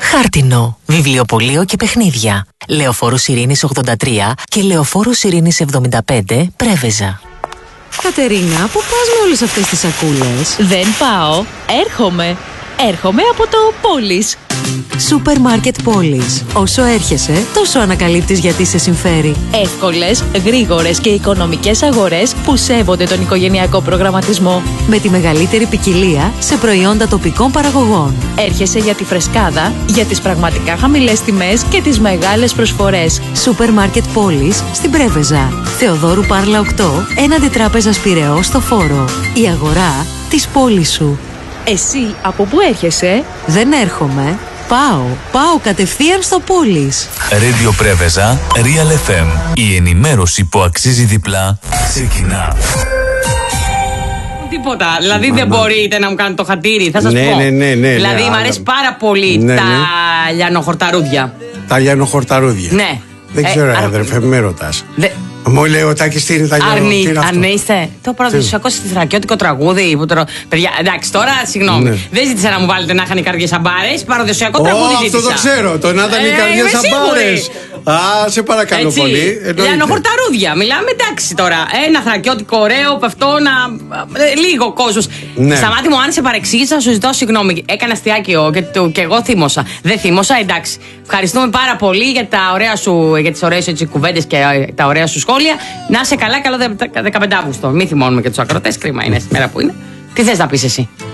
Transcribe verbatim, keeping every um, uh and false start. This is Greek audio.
Χάρτινο, βιβλιοπωλείο και παιχνίδια. Λεωφόρος Ειρήνης ογδόντα τρία και Λεωφόρος Ειρήνης εβδομήντα πέντε, Πρέβεζα. Κατερίνα, πού πας με όλες αυτές τις σακούλες? Δεν πάω, έρχομαι. Έρχομαι από το Πόλης. Σούπερ μάρκετ Πόλης. Όσο έρχεσαι, τόσο ανακαλύπτεις γιατί σε συμφέρει. Εύκολες, γρήγορες και οικονομικές αγορές που σέβονται τον οικογενειακό προγραμματισμό. Με τη μεγαλύτερη ποικιλία σε προϊόντα τοπικών παραγωγών. Έρχεσαι για τη φρεσκάδα, για τις πραγματικά χαμηλές τιμές και τις μεγάλες προσφορές. Σούπερ μάρκετ Πόλης στην Πρέβεζα. Θεοδόρου Πάρλα οκτώ, έναντι Τράπεζας Πειραιώς στο Φόρο. Η αγορά της πόλης σου. Εσύ από πού έρχεσαι? Δεν έρχομαι. Πάω. Πάω κατευθείαν στο Πόλης. Radio Πρέβεζα, Real εφ εμ. Η ενημέρωση που αξίζει διπλά ξεκινά. Τίποτα. Δηλαδή μα, δεν μα. μπορείτε να μου κάνετε το χατήρι. Θα σας ναι, πω. Ναι, ναι, ναι, δηλαδή ναι, μου αρέσει πάρα πολύ ναι, τα ναι. λιανοχορταρούδια. Τα λιανοχορταρούδια. Ναι. Δεν ε, ξέρω, α... αδερφέ, με ρωτάς. Δε... Μου λέει ο Τάκης τι είναι τα λιανοχορταρούδια. Αν είστε. Το παραδοσιακό θρακιώτικο τραγούδι. Που τρο... Παιδιά, εντάξει, τώρα συγγνώμη. Ναι. Δεν ζήτησα να μου βάλετε να είχαν οι καρδιές αμπάρες. Παραδοσιακό τραγούδι ζήτησα. Αυτό το ξέρω. Το να ήταν οι καρδιές αμπάρες. Α, σε παρακαλώ έτσι, πολύ. λιανοχορταρούδια. Μιλάμε εντάξει τώρα. Ένα θρακιώτικο ωραίο, πεφτό να. Λίγο κόσμος. Ναι. Σταμάτη μου, αν σε παρεξήγησα, σου ζητώ συγγνώμη. Έκανα αστιάκιο και, το, και εγώ θύμωσα. Δεν θύμωσα, εντάξει. Ευχαριστούμε πάρα πολύ για, τα ωραία σου, για τις ωραίες κουβέντες και τα ωραία σου σχόλια. Να είσαι καλά, καλό δεκαπέντε Αυγούστου. Μην θυμώνουμε και τους ακροτές. Κρίμα είναι, μέρα που είναι. Τι θες να πεις εσύ?